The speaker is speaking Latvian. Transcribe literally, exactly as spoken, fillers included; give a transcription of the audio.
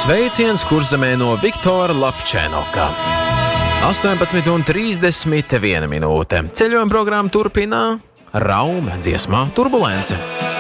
Sveiciens Kurzemē no Viktora Lapčēnoka. astoņpadsmit un trīsdesmit viena minūte. Ceļojuma programma turpina Raume dziesmā Turbulence.